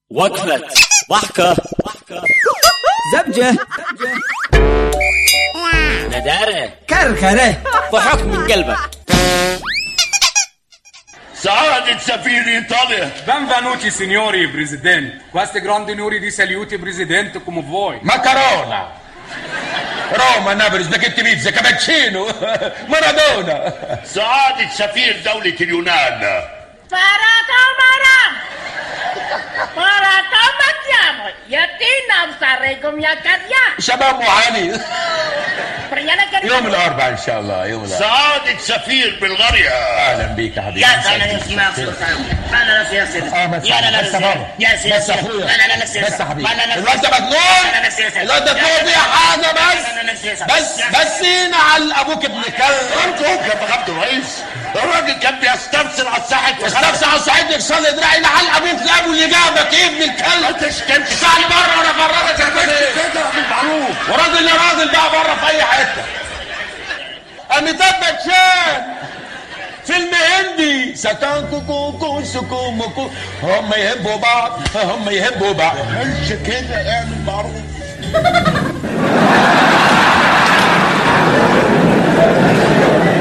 وقفة ضحكة زبجة ندارة كركرة ضحك من قلبك. سعادة سفير إيطاليا. Benvenuti signori presidente. Questi grandi onori di saluti presidente come voi. مكرونة روما نابلس سباكيتي بيتزا كابتشينو مارادونا. سعادة سفير دولة اليونان. شباب وعاني يوم الأربعاء إن شاء الله. يوم الأربعاء. سعادة سفير بلغاريا. أهلا بيك يا حبيبي. يا سلام يا سيدي. بس أخويا بس حبيبي الواد ده مجنون. الواد ده فوق يا حاجة بس هنا على أبوك ابن كلب. يا فخامة الرئيس الراجل كان بيستفسر على الصحة. استفسر على الصحة يكسر لي دراعي لعل أبوك لابو اللي جابك إيه ابن الكلب. أنت شكلت تعال بره وأنا فرجت كده بالمعروف. وراجل يا راجل بقى بره في أي حتة. أميتاب باتشان فيلم هندي سكان كوكو سكو مكو هم يحبوا بعض. مش كده اعمل معروف.